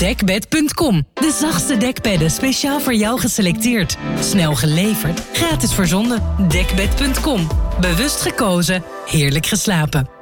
Dekbed.com. De zachtste dekbedden speciaal voor jou geselecteerd. Snel geleverd, gratis verzonden. Dekbed.com. Bewust gekozen, heerlijk geslapen.